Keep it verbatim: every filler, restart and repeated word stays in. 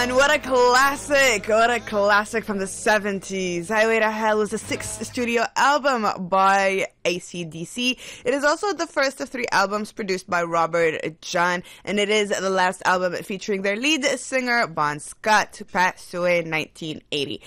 And what a classic, what a classic from the seventies. Highway to Hell was the sixth studio album by A C D C. It is also the first of three albums produced by Robert John, and it is the last album featuring their lead singer, Bon Scott, who passed away in nineteen eighty.